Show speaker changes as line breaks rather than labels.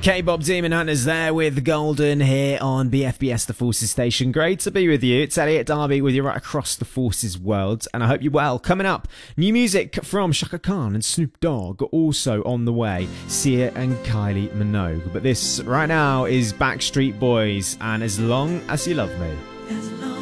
K-Bob Demon Hunters there with Golden here on BFBS The Forces Station. Great to be with you. It's Elliot Darby with you right across the Forces world, and I hope you're well. Coming up, new music from Shaka Khan and Snoop Dogg, also on the way, Sia and Kylie Minogue. But this right now is Backstreet Boys and As Long As You Love Me.